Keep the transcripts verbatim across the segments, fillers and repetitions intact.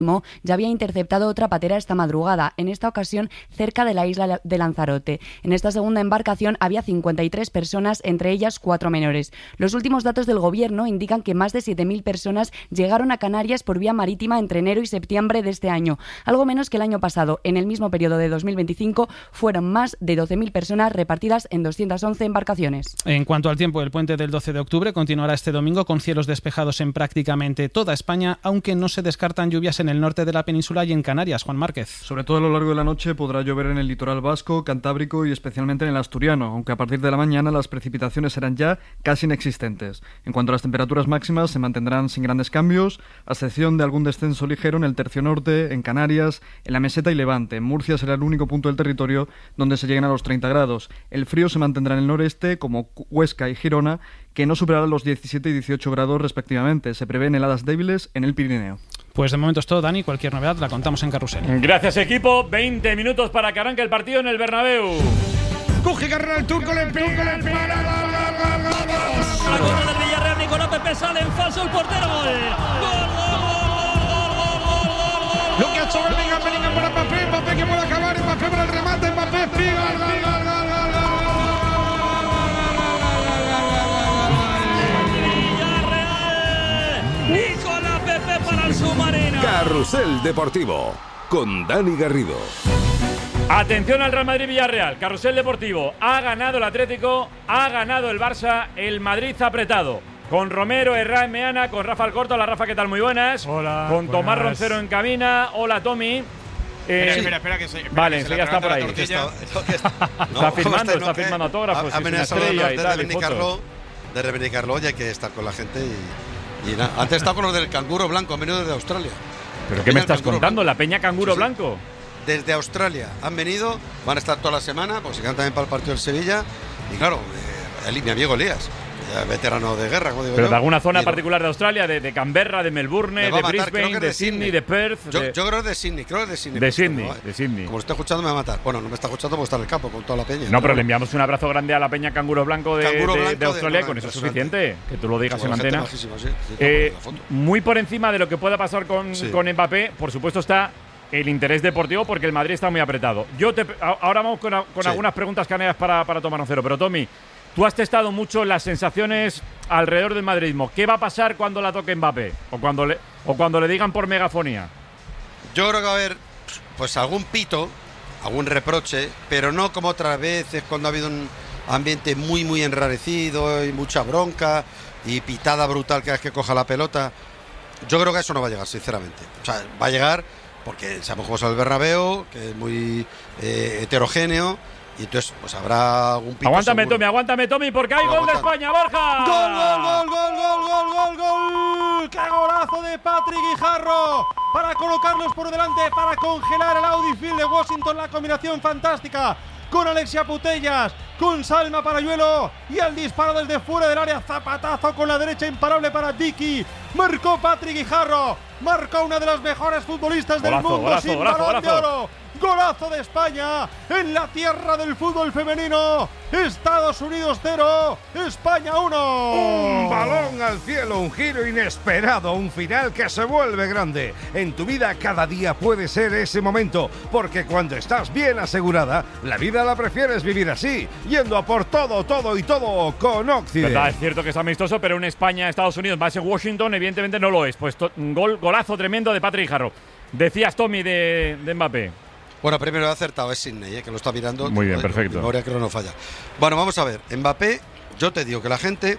ya había interceptado otra patera esta madrugada, en esta ocasión cerca de la isla de Lanzarote. En esta segunda embarcación había cincuenta y tres personas, entre ellas cuatro menores. Los últimos datos del gobierno indican que más de siete mil personas llegaron a Canarias por vía marítima entre enero y septiembre de este año, algo menos que el año pasado. En el mismo periodo de dos mil veinticinco fueron más de doce mil personas repartidas en doscientas once embarcaciones. En cuanto al tiempo, el puente del doce de octubre continuará este domingo con cielos despejados en prácticamente toda España, aunque no se descartan lluvias en el norte de la península y en Canarias. Juan Márquez. Sobre todo a lo largo de la noche podrá llover en el litoral vasco, cantábrico y especialmente en el asturiano, aunque a partir de la mañana las precipitaciones serán ya casi inexistentes. En cuanto a las temperaturas máximas, se mantendrán sin grandes cambios, a excepción de algún descenso ligero en el tercio norte, en Canarias, en la meseta y Levante. En Murcia será el único punto del territorio donde se lleguen a los treinta grados. El frío se mantendrá en el noreste, como Huesca y Girona, que no superarán los diecisiete y dieciocho grados respectivamente. Se prevén heladas débiles en el Pirineo. Pues de momento es todo, Dani. Cualquier novedad la contamos en Carrusel. Gracias, equipo. veinte minutos para que arranque el partido en el Bernabéu. Coge carrera el turco, le pega, le pega. La contra del Villarreal, Nicolás Pepe sale en falso el portero. Gol. Gol, gol, gol, gol, gol. Lo que ha hecho Bellingham, Bellingham para Mbappé, Mbappé que puede acabar, Mbappé para el remate, Mbappé pega, gol, gol, gol, gol. Nicolás Pepe para el submarino. Carrusel Deportivo con Dani Garrido. Atención al Real Madrid-Villarreal. Carrusel Deportivo. Ha ganado el Atlético, ha ganado el Barça, el Madrid apretado. Con Romero, Herrera en Meana, con Rafa Alcorta. Hola Rafa, ¿qué tal? Muy buenas. Hola. Con buenas. Tomás Roncero en cabina. Hola Tommy. Eh, espera, espera, espera, que se, espera, vale, que se enseguida está por ahí. Está, está, no, está firmando, está firmando autógrafos. Ha, ha es una estrella y tal, y fotos. De reivindicarlo, ya hay que estar con la gente y, y nada. Antes he estado con los del canguro blanco, han venido desde Australia. ¿Pero qué me estás contando? Blanco. ¿La Peña Canguro sí, sí. Blanco? Desde Australia han venido, van a estar toda la semana, pues se quedan también para el partido del Sevilla. Y claro, eh, mi amigo Elías, ya veterano de guerra, como digo Pero yo, de alguna zona y, particular de Australia, de, de Canberra, de Melbourne, de matar, Brisbane, de, de Sydney, de Perth. Yo, de... yo creo que de Sydney, creo que de Sydney. De Sydney, como, de Sydney. Como lo está escuchando me va a matar. Bueno, no me está escuchando porque está en el campo con toda la peña. No, pero, pero le enviamos un abrazo grande a la Peña Canguro Blanco de, Canguro de, Blanco de Australia, de, con eso es suficiente, que tú lo digas en antena. Sí, sí, eh, muy por encima de lo que pueda pasar con, sí. con Mbappé, por supuesto está el interés deportivo porque el Madrid está muy apretado. Yo te, ahora vamos con, con sí. algunas preguntas canarias para, para Tomás Roncero, pero Tommy, tú has testado mucho las sensaciones alrededor del madridismo. ¿Qué va a pasar cuando la toque Mbappé? O cuando le, o cuando le digan por megafonía. Yo creo que va a haber pues algún pito, algún reproche, pero no como otras veces cuando ha habido un ambiente muy muy enrarecido y mucha bronca y pitada brutal cada vez que coja la pelota. Yo creo que eso no va a llegar, sinceramente. O sea, va a llegar porque sabemos cómo es el Bernabéu, que es muy eh, heterogéneo. Y entonces, pues habrá algún pito. Aguántame, seguro. Tommy, aguántame, Tommy, porque hay no, gol de España, Borja. ¡Gol, gol, gol, gol, gol, gol, gol, gol! ¡Qué golazo de Patrick Guijarro! Para colocarlos por delante, para congelar el Audi Field de Washington. La combinación fantástica con Alexia Putellas, con Salma Parayuelo y al disparo desde fuera del área. Zapatazo con la derecha imparable para Dicky. Marcó Patrick Guijarro. Marcó una de las mejores futbolistas golazo, del mundo golazo, sin golazo, balón golazo. de oro. Golazo de España en la tierra del fútbol femenino. Estados Unidos cero, España uno. Un balón al cielo, un giro inesperado, un final que se vuelve grande. En tu vida cada día puede ser ese momento, porque cuando estás bien asegurada, la vida la prefieres vivir así, yendo a por todo, todo y todo con Occident. Verdad, es cierto que es amistoso, pero en España, Estados Unidos, más en Washington, evidentemente no lo es. Pues to- gol, golazo tremendo de Patrick Guijarro. Decías, Tommy, de, de Mbappé. Bueno, primero he acertado, es Sydney, ¿eh? Que lo está mirando. Muy bien, Ay, perfecto. Memoria que no nos falla. Bueno, vamos a ver. Mbappé, yo te digo que la gente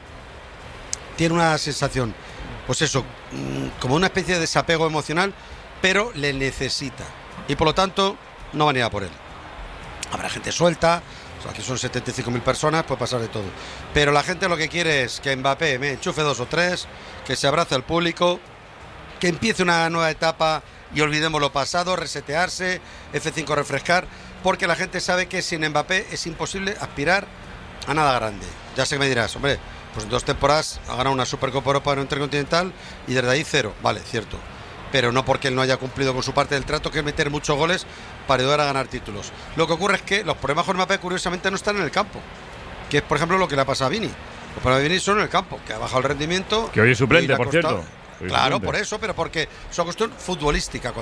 tiene una sensación, pues eso, como una especie de desapego emocional, pero le necesita. Y por lo tanto, no van a ir a por él. Habrá gente suelta, o sea, aquí son setenta y cinco mil personas, puede pasar de todo. Pero la gente lo que quiere es que Mbappé me enchufe dos o tres, que se abrace al público, que empiece una nueva etapa y olvidemos lo pasado, resetearse, F cinco refrescar, porque la gente sabe que sin Mbappé es imposible aspirar a nada grande. Ya sé que me dirás, hombre, pues en dos temporadas ha ganado una Supercopa Europa en un Intercontinental y desde ahí cero. Vale, cierto. Pero no porque él no haya cumplido con su parte del trato, que es meter muchos goles para ayudar a ganar títulos. Lo que ocurre es que los problemas con Mbappé, curiosamente, no están en el campo. Que es, por ejemplo, lo que le ha pasado a Vini. Los problemas de Vini son en el campo, que ha bajado el rendimiento. Que hoy es suplente, por cierto. Claro, por eso, pero porque es una cuestión futbolística.